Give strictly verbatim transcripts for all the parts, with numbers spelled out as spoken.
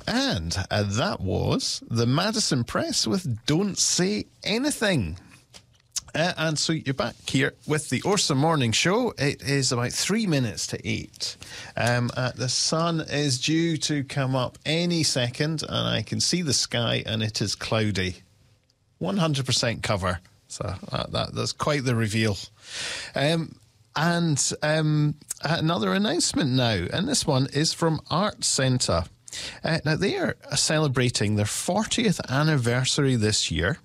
And uh, that was the Madison Press with Don't Say Anything. Uh, and so you're back here with the Awesome Morning Show. It is about three minutes to eight. Um, uh, the sun is due to come up any second, and I can see the sky, and it is cloudy. one hundred percent cover. So that, that that's quite the reveal. Um, and um, another announcement now, and this one is from Arts Centre. Uh, now, they are celebrating their fortieth anniversary this year.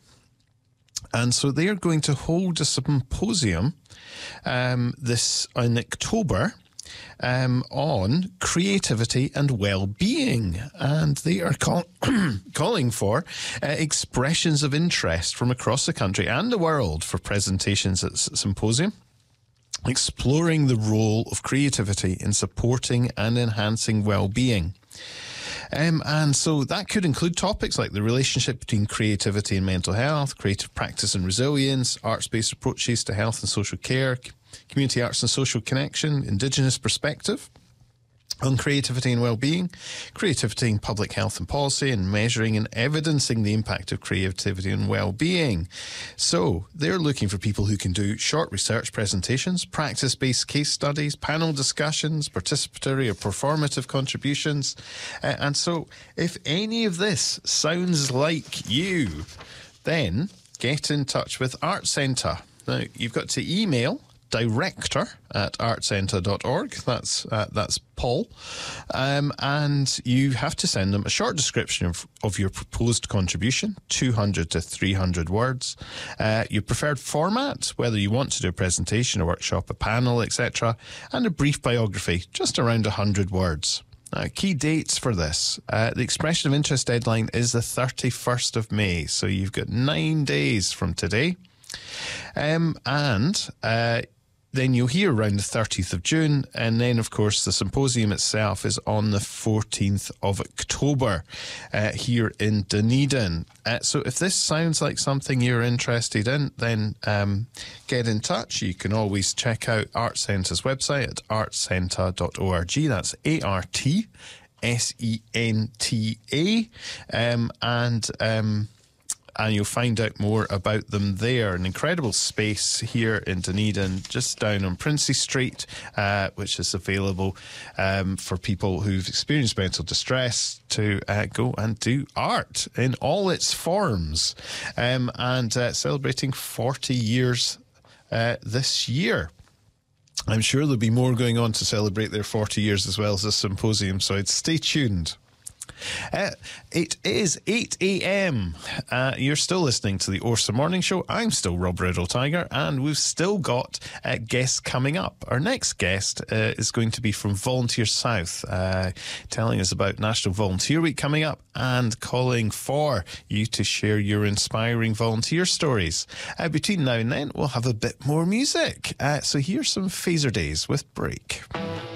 And so they are going to hold a symposium um, this in October um, on creativity and well-being. And they are call- calling for uh, expressions of interest from across the country and the world for presentations at the symposium, exploring the role of creativity in supporting and enhancing well-being. Um, and so that could include topics like the relationship between creativity and mental health, creative practice and resilience, arts-based approaches to health and social care, community arts and social connection, Indigenous perspective on creativity and well-being, creativity in public health and policy, and measuring and evidencing the impact of creativity and well-being. So they're looking for people who can do short research presentations, practice-based case studies, panel discussions, participatory or performative contributions. Uh, and so if any of this sounds like you, then get in touch with Arts Centre. Now, you've got to email director at artcentre dot org. That's uh, that's Paul. Um, and you have to send them a short description of, of your proposed contribution, two hundred to three hundred words. Uh, your preferred format, whether you want to do a presentation, a workshop, a panel, et cetera, and a brief biography, just around one hundred words. Now, key dates for this. Uh, the expression of interest deadline is the thirty-first of May, so you've got nine days from today. Um, and uh, then you'll hear around the thirtieth of June, and then, of course, the symposium itself is on the fourteenth of October uh, here in Dunedin. Uh, so if this sounds like something you're interested in, then um, get in touch. You can always check out Arts Centre's website at artcentre dot org. That's A R T S E N T A. Um, and... Um, And you'll find out more about them there. An incredible space here in Dunedin, just down on Princey Street, uh, which is available um, for people who've experienced mental distress to uh, go and do art in all its forms. Um, and uh, celebrating forty years uh, this year. I'm sure there'll be more going on to celebrate their forty years as well as this symposium, so I'd stay tuned. Uh, it is eight a.m. Uh, you're still listening to the Awesome Morning Show. I'm still Rob Riddle Tiger, and we've still got uh, guests coming up. Our next guest uh, is going to be from Volunteer South, uh, telling us about National Volunteer Week coming up and calling for you to share your inspiring volunteer stories. Uh, between now and then, we'll have a bit more music. Uh, so here's some Phaser Days with Break.